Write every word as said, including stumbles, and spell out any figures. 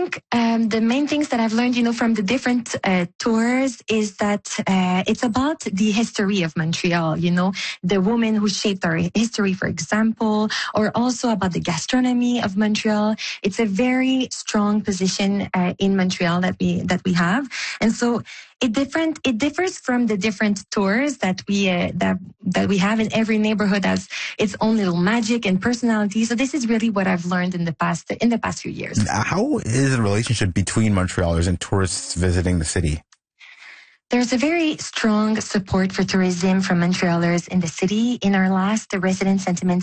think um, the main things that I've learned, you know, from the different uh, tours is that uh, it's about the history of Montreal, you know, the women who shaped our history, for example, or also about the gastronomy of Montreal. It's a very strong position uh, in Montreal that we that we have, and so it different it differs from the different tours that we uh, that that we have. In every neighborhood has its own little magic and personality. So this is really what I've learned in the past in the past few years. How is the relationship between Montrealers and tourists visiting the city? There's a very strong support for tourism from Montrealers in the city. In our last resident sentiment